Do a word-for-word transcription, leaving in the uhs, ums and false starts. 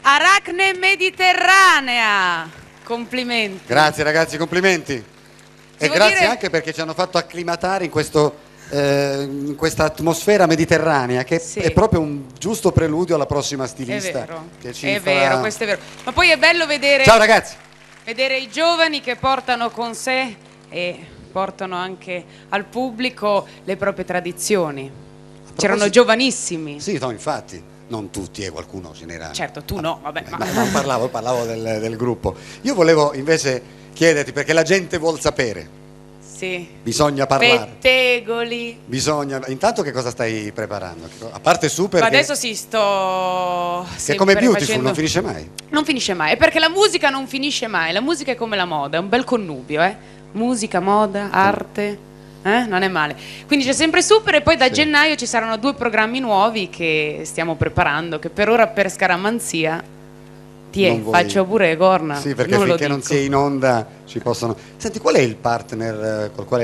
Aracne Mediterranea. Complimenti. Grazie ragazzi, complimenti. E Devo grazie dire... anche perché ci hanno fatto acclimatare in questo... Eh, in questa atmosfera mediterranea che sì. è proprio un giusto preludio alla prossima stilista. È vero, che ci è farà... vero, questo è vero. Ma poi è bello vedere, Ciao ragazzi, vedere i giovani che portano con sé e portano anche al pubblico le proprie tradizioni. C'erano giovanissimi. Sì, no, infatti, non tutti, eh, qualcuno ce n'era. Certo, tu no, vabbè. Ma, Ma... ma non parlavo, parlavo del, del gruppo. Io volevo invece chiederti, perché la gente vuol sapere. Sì. Bisogna parlare. Pettegoli. Bisogna. Intanto che cosa stai preparando? A parte super. Ma che... adesso si sto. Che è come Beautiful, facendo... non finisce mai. Non finisce mai, è perché la musica non finisce mai. La musica è come la moda, è un bel connubio, eh? Musica, moda, arte, eh? Non è male. Quindi c'è sempre super e poi da sì. gennaio ci saranno due programmi nuovi che stiamo preparando, che per ora per scaramanzia. Ti faccio pure corna. Sì, perché non finché lo non si è in onda ci possono. Senti, qual è il partner col quale